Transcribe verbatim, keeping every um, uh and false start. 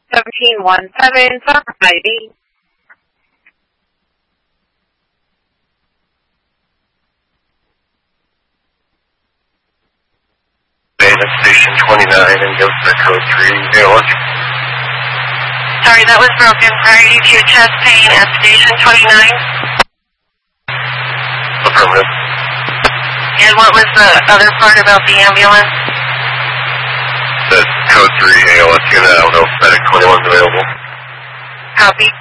seventeen one seven, talk I D. Station twenty-nine and go for code three. Sorry, that was broken. Priority to chest pain at station twenty-nine. Affirmative. And what was the other part about the ambulance? The code three A L S unit, I don't know if medic twenty-one is available. Copy.